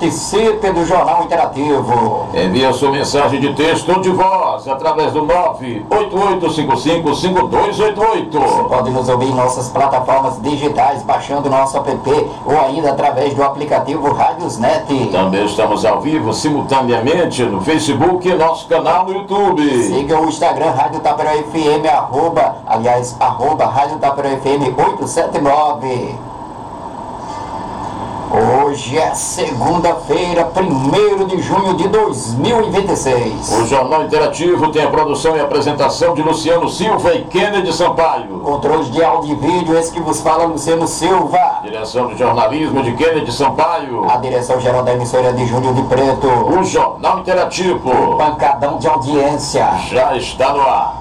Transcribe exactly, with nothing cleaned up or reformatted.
Participe do Jornal Interativo. Envie sua mensagem de texto ou de voz através do nove oito oito cinco cinco cinco dois oito oito. Você pode nos ouvir em nossas plataformas digitais, baixando nosso app ou ainda através do aplicativo Radiosnet. Também estamos ao vivo simultaneamente no Facebook e nosso canal no YouTube. Siga o Instagram Rádio Taperoá F M, arroba, aliás, arroba Rádio Taperoá F M oito sete nove. Hoje é segunda-feira, primeiro de junho de dois mil e vinte e seis. O Jornal Interativo tem a produção e apresentação de Luciano Silva e Kennedy Sampaio. Controles de áudio e vídeo, esse que vos fala, Luciano Silva. Direção de jornalismo de Kennedy Sampaio. A direção geral da emissora de Júnior de Preto. O Jornal Interativo. Pancadão de audiência. Já está no ar.